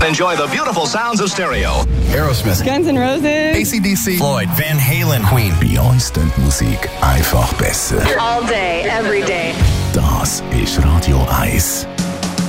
Enjoy the beautiful sounds of stereo. Aerosmith, Guns N' Roses, AC/DC, Floyd, Van Halen, Queen. Bei uns klingt die Musik einfach besser. all day, every day. Das ist Radio 1.